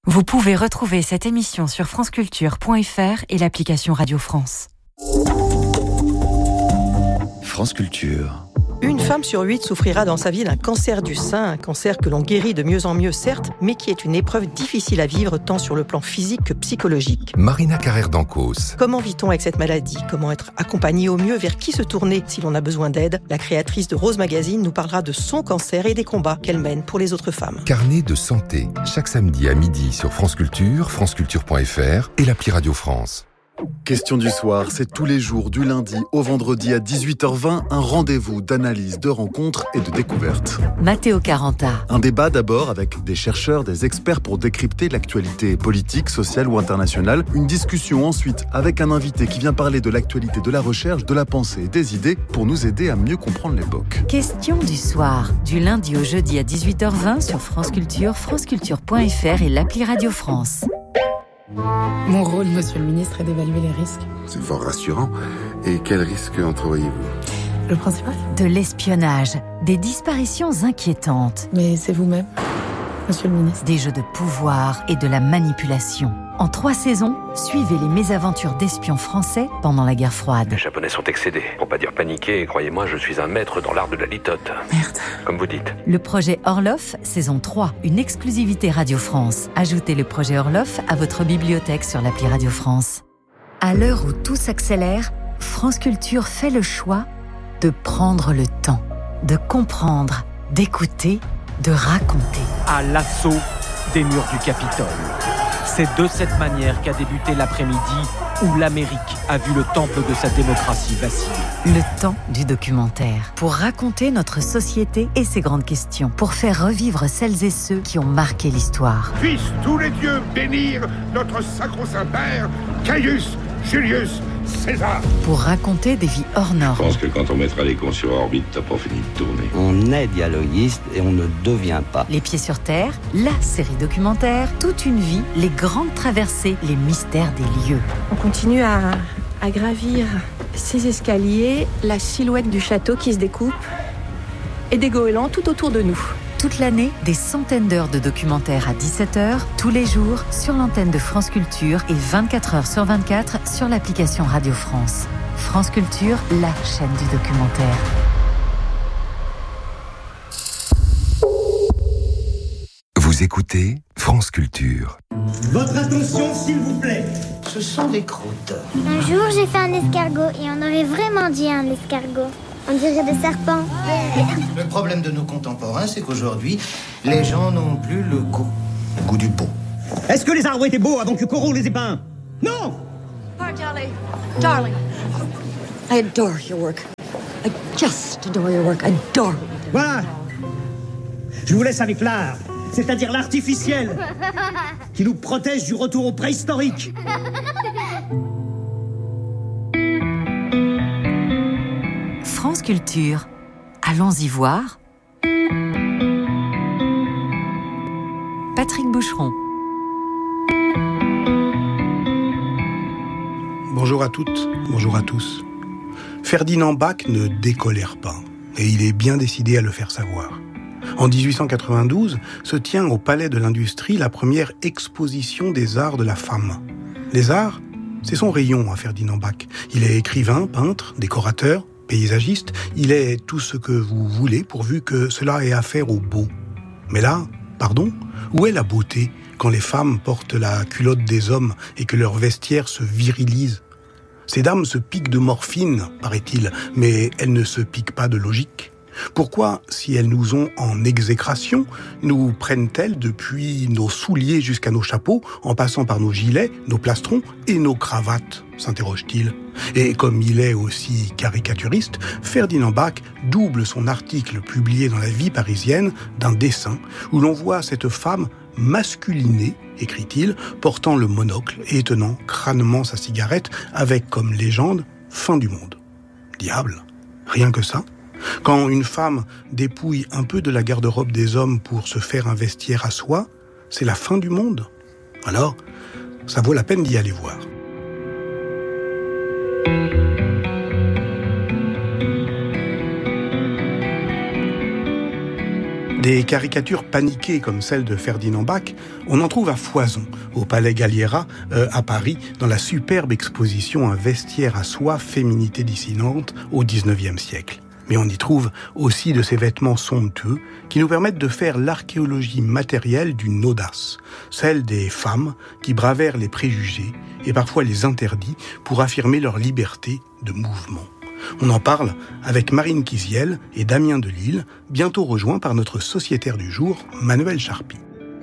Vous pouvez retrouver cette émission sur franceculture.fr et l'application Radio France. France Culture. Une femme sur 8 souffrira dans sa vie d'un cancer du sein, un cancer que l'on guérit de mieux en mieux, certes, mais qui est une épreuve difficile à vivre tant sur le plan physique que psychologique. Marina Carrère-Dancos. Comment vit-on avec cette maladie ? Comment être accompagné au mieux ? Vers qui se tourner si l'on a besoin d'aide ? La créatrice de Rose Magazine nous parlera de son cancer et des combats qu'elle mène pour les autres femmes. Carnet de santé, chaque samedi à midi sur France Culture, franceculture.fr et l'appli Radio France. Question du soir, c'est tous les jours du lundi au vendredi à 18h20, un rendez-vous d'analyse, de rencontres et de découvertes. Matteo Caranta. Un débat d'abord avec des chercheurs, des experts pour décrypter l'actualité politique, sociale ou internationale. Une discussion ensuite avec un invité qui vient parler de l'actualité, de la recherche, de la pensée et des idées pour nous aider à mieux comprendre l'époque. Question du soir, du lundi au jeudi à 18h20 sur France Culture, franceculture.fr et l'appli Radio France. Mon rôle, monsieur le ministre, est d'évaluer les risques. C'est fort rassurant. Et quels risques entrevoyez-vous ? Le principal ? De l'espionnage, des disparitions inquiétantes. Mais c'est vous-même, monsieur le ministre. Des jeux de pouvoir et de la manipulation. En 3 saisons, suivez les mésaventures d'espions français pendant la guerre froide. Les Japonais sont excédés, pour pas dire paniqués, et croyez-moi, je suis un maître dans l'art de la litote. Merde. Comme vous dites. Le projet Orloff, saison 3, une exclusivité Radio France. Ajoutez le projet Orloff à votre bibliothèque sur l'appli Radio France. À l'heure où tout s'accélère, France Culture fait le choix de prendre le temps, de comprendre, d'écouter, de raconter. À l'assaut des murs du Capitole. C'est de cette manière qu'a débuté l'après-midi où l'Amérique a vu le temple de sa démocratie vaciller. Le temps du documentaire. Pour raconter notre société et ses grandes questions. Pour faire revivre celles et ceux qui ont marqué l'histoire. Puissent tous les dieux bénir notre sacro-saint père, Caius Julius César. Pour raconter des vies hors normes. Je pense que quand on mettra les cons sur orbite, t'as pas fini de tourner. On est dialoguiste et on ne devient pas. Les pieds sur terre, la série documentaire, toute une vie, les grandes traversées, les mystères des lieux. On continue à gravir ces escaliers, la silhouette du château qui se découpe et des goélands tout autour de nous. Toute l'année, des centaines d'heures de documentaires à 17h, tous les jours, sur l'antenne de France Culture et 24h sur 24 sur l'application Radio France. France Culture, la chaîne du documentaire. Vous écoutez France Culture. Votre attention, s'il vous plaît. Ce sont des croûtes. Un jour, j'ai fait un escargot et on aurait vraiment dit un escargot. On dirait des serpents. Le problème de nos contemporains, c'est qu'aujourd'hui, les gens n'ont plus le goût du beau. Est-ce que les arbres étaient beaux avant que Corot les ait peints ? Non! Darling, I adore your work. I just adore your work. Adore. Voilà. Je vous laisse avec l'art, c'est-à-dire l'artificiel, qui nous protège du retour au préhistorique. France Culture. Allons-y voir. Patrick Boucheron. Bonjour à toutes, bonjour à tous. Ferdinand Bach ne décolère pas, et il est bien décidé à le faire savoir. En 1892, se tient au Palais de l'Industrie la première exposition des arts de la femme. Les arts, c'est son rayon à Ferdinand Bach. Il est écrivain, peintre, décorateur, paysagiste, il est tout ce que vous voulez pourvu que cela ait affaire au beau. Mais là, pardon, où est la beauté quand les femmes portent la culotte des hommes et que leurs vestiaires se virilisent ? Ces dames se piquent de morphine, paraît-il, mais elles ne se piquent pas de logique. Pourquoi, si elles nous ont en exécration, nous prennent-elles depuis nos souliers jusqu'à nos chapeaux, en passant par nos gilets, nos plastrons et nos cravates, s'interroge-t-il. Et comme il est aussi caricaturiste, Ferdinand Bach double son article publié dans la Vie parisienne d'un dessin où l'on voit cette femme masculinée, écrit-il, portant le monocle et tenant crânement sa cigarette avec comme légende « Fin du monde ». Diable, rien que ça. Quand une femme dépouille un peu de la garde-robe des hommes pour se faire un vestiaire à soi, c'est la fin du monde. Alors, ça vaut la peine d'y aller voir. Des caricatures paniquées comme celle de Ferdinand Bach, on en trouve à foison au Palais Galliera à Paris, dans la superbe exposition Un vestiaire à soie, féminité dissidente au XIXe siècle. Mais on y trouve aussi de ces vêtements somptueux qui nous permettent de faire l'archéologie matérielle d'une audace, celle des femmes qui bravèrent les préjugés et parfois les interdits pour affirmer leur liberté de mouvement. On en parle avec Marine Kiziel et Damien Delille, bientôt rejoints par notre sociétaire du jour, Manuel Charpie.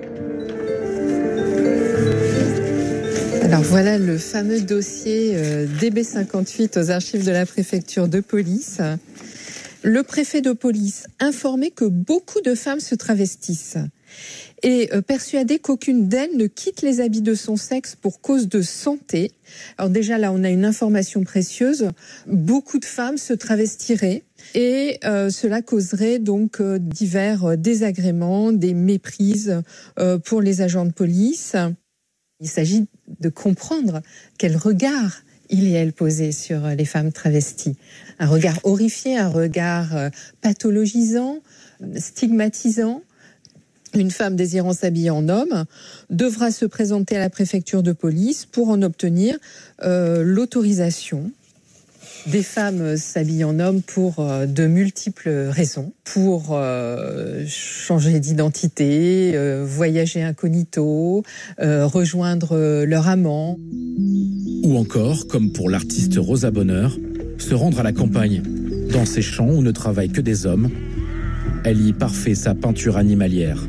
Alors voilà le fameux dossier DB58 aux archives de la préfecture de police. Le préfet de police informé que beaucoup de femmes se travestissent et persuadé qu'aucune d'elles ne quitte les habits de son sexe pour cause de santé. Alors déjà là, on a une information précieuse. Beaucoup de femmes se travestiraient et cela causerait donc divers désagréments, des méprises pour les agents de police. Il s'agit de comprendre quel regard il et elle posaient sur les femmes travesties. Un regard horrifié, un regard pathologisant, stigmatisant. Une femme désirant s'habiller en homme devra se présenter à la préfecture de police pour en obtenir l'autorisation. Des femmes s'habillent en homme pour de multiples raisons. Pour changer d'identité, voyager incognito, rejoindre leur amant. Ou encore, comme pour l'artiste Rosa Bonheur, se rendre à la campagne, dans ces champs où ne travaillent que des hommes. Elle y parfait sa peinture animalière.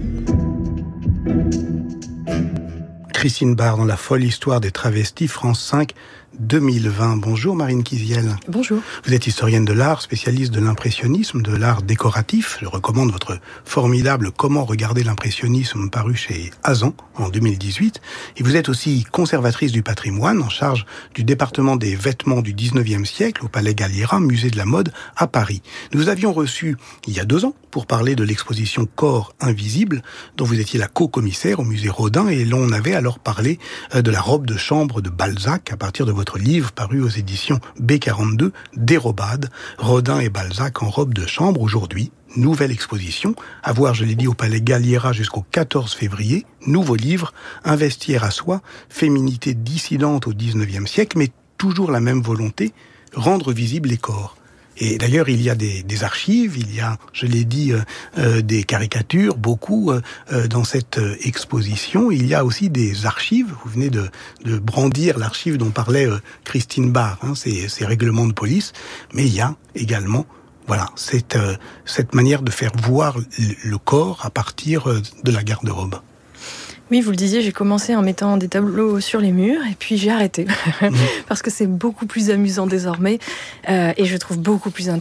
Christine Barr dans La folle histoire des travestis, France 5, 2020. Bonjour Marine Kiziel. Bonjour. Vous êtes historienne de l'art, spécialiste de l'impressionnisme, de l'art décoratif. Je recommande votre formidable Comment regarder l'impressionnisme paru chez Azan en 2018. Et vous êtes aussi conservatrice du patrimoine, en charge du département des vêtements du 19e siècle au Palais Galliera, musée de la mode à Paris. Nous vous avions reçu il y a 2 ans pour parler de l'exposition Corps invisible, dont vous étiez la co-commissaire au musée Rodin, et l'on avait alors parlé de la robe de chambre de Balzac à partir de votre livre paru aux éditions B42, Dérobade, Rodin et Balzac en robe de chambre. Aujourd'hui, nouvelle exposition, à voir, je l'ai dit, au Palais Galliera jusqu'au 14 février. Nouveau livre, Un vestiaire à soie, féminité dissidente au 19e siècle, mais toujours la même volonté, rendre visibles les corps. Et d'ailleurs, il y a des archives, il y a, je l'ai dit, des caricatures, beaucoup dans cette exposition. Il y a aussi des archives. Vous venez de brandir l'archive dont parlait Christine Barr, ces règlements de police. Mais il y a également, voilà, cette manière de faire voir le corps à partir de la garde-robe. Oui, vous le disiez, j'ai commencé en mettant des tableaux sur les murs et puis j'ai arrêté parce que c'est beaucoup plus amusant désormais et je trouve beaucoup plus